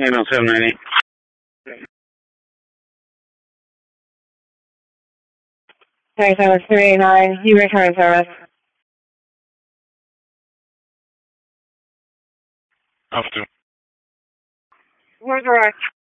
Email 798. Sorry, service 389. You return service. Off to. We're direct.